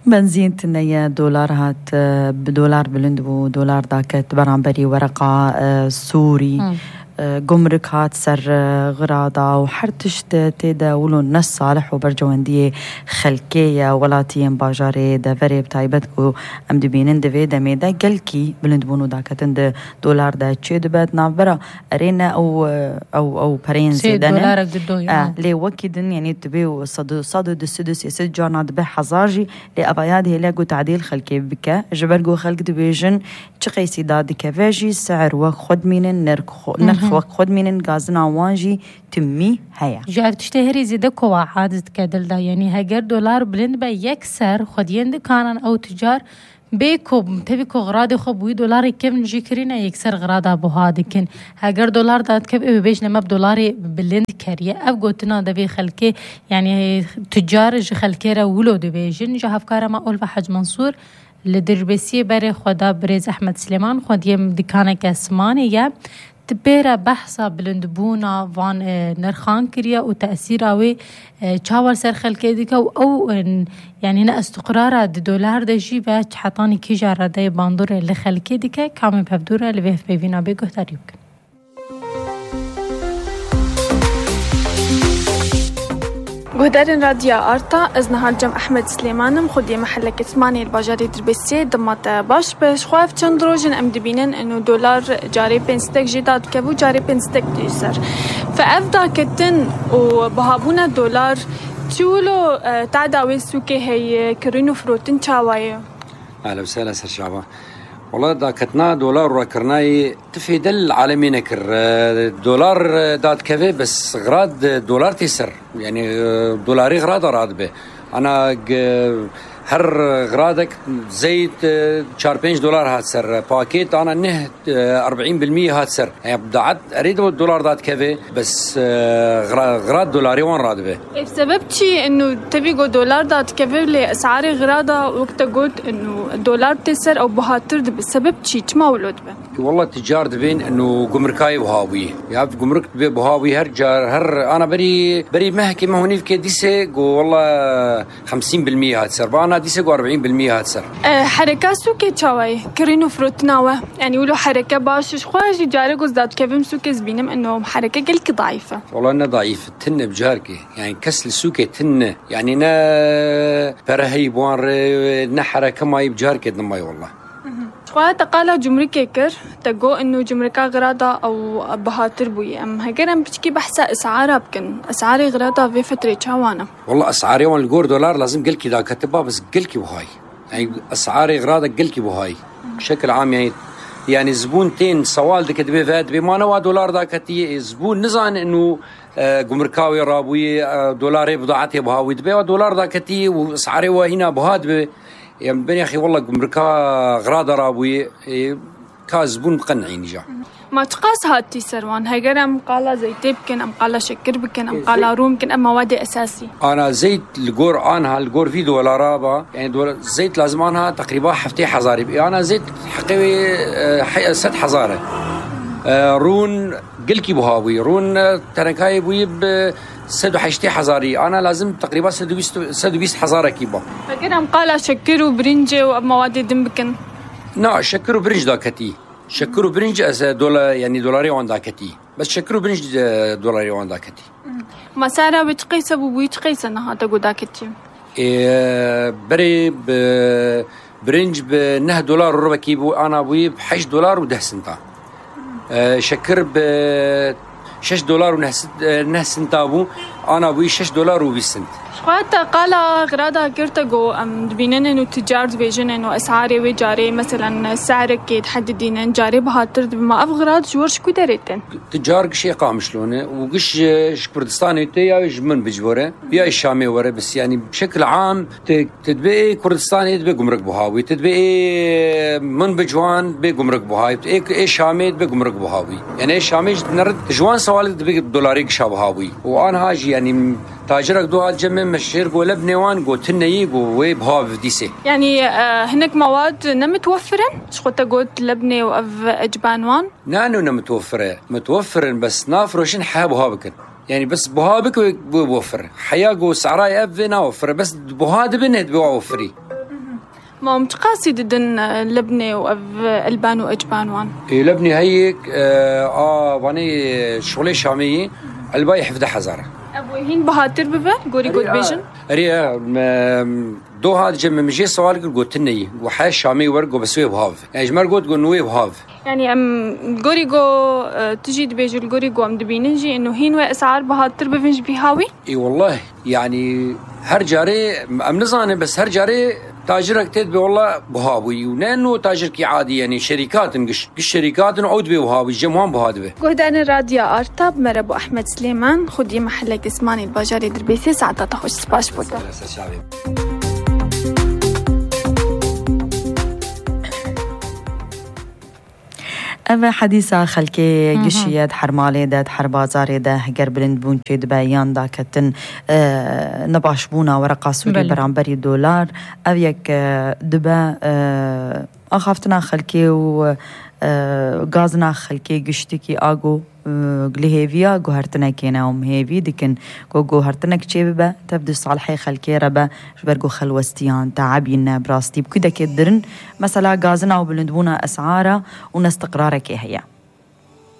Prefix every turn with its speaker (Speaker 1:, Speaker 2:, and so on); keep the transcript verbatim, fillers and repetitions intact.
Speaker 1: بنزين تنيا دولار هات بدولار بلندبو دولار داكت برانبري ورقة سوري جمرك هات سر غراضة وحرتشت تيدا ولو نص صالح وبرجواندية خلكية ولاتين باجاري دا فريب تايبتكو ام دبينن دفي دميدا قلكي بلندبونو داكتن دولار دا تشي دبات نافرا ارينا او او او برين زيدانا آه لي وكيدن يعني تبيو صدو صدو دو سدس يسد جانا دبي حزاجي لي اباياد هيلاقو تعديل خلكي بكا جبرقو خلق دبيجن چقيسي دادي كفاجي سعر وخد مينن نرخ وقت خود من غازنا وانجي تمي هيا
Speaker 2: جاب تشتهري زيدا كوا عادت كدل دا يعني هاجر دولار بلند با يكسر خود يند كانن او تجار بيكو تبيكو غرادي خب وي دولار كم نجي كرينا يكسر غرادا بو هادكن هاجر دولار دات كب بيجنا مب دولاري بلند كاريه افغوتنا دبي خلكي يعني تجار ج خلكيرا ولو دبيجن جهفكارا ما اول حج منصور لدربسي بري خدا بريز احمد سليمان خد يم دكانك اسمانيه تبيرا بحثا بلندبونا وان نرخان كريا وتأثيرا وي چاور سر خلقه ديكا او يعني نا استقرارا دي دولار دا جيبا حطاني كي جارة داي باندورة لخلقه ديكا كامي بفدورة لبيف بيبينا بيگو تاريوكن
Speaker 3: قهدارن راديو آرتا از نهارجم احمد سليمانم خودي محلك اسماني الباجاري دربسي دمات باش بش خواف چند روجن ام دبينن انو دولار جاري پنستك جداد كبو جاري پنستك ديسر فاف داكتن وبهابونا دولار تولو تعداوي سوكي هي كرينو فروتن چاوايو
Speaker 4: اهلا وسهلا سر شعبان والله دا كتنا دولار وكرناي تفيد العالمين كر دولار داد كفي بس غراد دولار تيسر يعني دولاري غراد راد به انا هر غرادك زيت چار پنج دولار هات سر باكيت انا نه أربعين بالمية هات سر يعني بدعت اريد الدولار داد كفي بس غراد دولاري وان راد به
Speaker 3: بسبب شيء انه تبيقوا دولار داد كفي لاسعار غراده وقت قلت انه الدولار تسر او بهاتر بسبب شيء ما ولود به
Speaker 4: والله تجار دبين انه جمركاي بهاوي يعني جمرك بهاوي هر جار هر انا بري بري مهكي ما هوني في ديسه والله خمسين بالمية هات سر انا ديسه أربعين بالمية هات سر
Speaker 3: أه حركه سوكي تشاوي كرينو فروتناوه يعني ولو حركه باش خواجي جاري قصدات كيفم سوكي زبينم انه حركه قلك ضعيفه
Speaker 4: والله انها ضعيفه تن بجاركي يعني كسل سوكي تن يعني نا برهي بوان نحركه ما يبجاركي دمي والله
Speaker 3: خواهد قالا جمركي كر تقو انو جمركا غرادا او بهاتر بوي ام هكرم بشكي بحثا اسعارها بكن اسعاري غرادا في فترة شاوانا
Speaker 4: والله اسعاري وان الجور دولار لازم قلكي دا كتبها بس قلكي بهاي يعني اسعاري غرادا قلكي بهاي بشكل عام يعني يعني زبونتين سوال دك دبي فات بما نوا دولار دا كتي زبون نزان انه جمركاوي رابوي دولاري بضاعتي بهاوي دبي ودولار دا كتي واسعاري وهنا بهاد بي يعني بني أخي والله جمركا غرادة رابوي كازبون قنعين جا
Speaker 3: ما تقاس هاتي سروان هاجرم قالا زيت بكن أم قالا شكر بكن أم قالا روم بكن أم مواد أساسي
Speaker 4: أنا زيت الجور أنها الجور في دولار با يعني دولار زيت لازم أنها تقريبا حفتي حزاري أنا زيت حقيقي ست حزارة رون قلكي بهاوي رون تركاي بوي ب سدو حشتي حزاري أنا لازم تقريبا سدو بيست سدو بيست حزارة كيبا
Speaker 3: فكنا مقالة شكر وبرنجة ومواد دم بكن
Speaker 4: نا شكر وبرنج داكتي شكر وبرنج أس دولار يعني دولاري وان داكتي بس شكر وبرنج دولاري وان داكتي
Speaker 3: مسارة بتقيس أبو بيتقيس أنها تقول داكتي
Speaker 4: إيه بري ب برنج بنه دولار وربع كيبو أنا بوي بحش دولار وده سنتا أه شكر ب شش دولار ونحس نحسنتابو أنا بوي شش دولار وبيسنت.
Speaker 3: شخوات قالا غرادا كرتجو أم دبينن إنه تجار بيجن إنه أسعاري وجاري مثلا سعرك يتحددين جاري بهاتر بما أبغراد جورش كودريتن.
Speaker 4: تجار كشي قام شلونه وقش كردستاني تيا من بجوره يا الشامي ورا بس يعني بشكل عام تدبي كردستاني تدبي جمرك بهاوي تدبي من بجوان بجمرك بهاوي إيه شامي بجمرك بهاوي يعني إيه شامي نرد جوان سوالف تدبي دولاري كشابهاوي وأنا هاجي يعني تاجرك دو هالجمع مشهور قول ابني وان قول تنيي قول ويبهاف ديسي
Speaker 3: يعني آه هناك مواد نمتوفرن شخوتا قلت لبني وأف أجبان وان
Speaker 4: نانو نمتوفرة متوفرن بس نافروشن حياة بهابكن يعني بس بهابك بوفر حياة قول سعراي أف نوفر بس بهاد بنهد بوفري
Speaker 3: ما متقاسي ددن لبنة وألبان وأجبانوان
Speaker 4: إيه لبنة هيك آه, آه واني شغلي شامية الباي حفظ حزارة
Speaker 3: أبوهين بهاتر ببا غوري غود بيجن
Speaker 4: أريا دو هاد جم مجي سوال قلت تني وحاش شامي ورقو بسوي بهاف يعني جمر قلت قلت نوي بهاف
Speaker 3: يعني أم غوري غو تجي دبيجو الغوري غو أم دبيننجي إنه هين وأسعار بهاتر بفنج بيهاوي
Speaker 4: إي والله يعني هر جاري أم نظاني بس هر جاري تاجرك تدبي والله بهاوي ونانو تاجر كي عادي يعني شركات مش شركات نعود بهاوي جموان بهادبه
Speaker 3: قهدان الراديو أرتاب مربو أحمد سليمان خدي محلك اسماني الباجاري دربيسي ساعتا تخش سباش بودا
Speaker 1: أما حديثة خلكي قشيات حرمالي داد حربازاري ده هجر بلند بونشي دبايان دا كتن آه نباش بونا ورقا سوري برانبري دولار أو يك دبا آه أخافتنا خلكي و غازنا خلكي قشتكي آغو غليهيفيا غوهرتنا كينا ام هيفي دكن غو غوهرتنا كتشيبه تبدو صالحي خلكي ربا جبرغو خلوستيان تعبينا براستي بكده كدرن مثلا غازنا وبلندبونا اسعاره ونستقرارك هي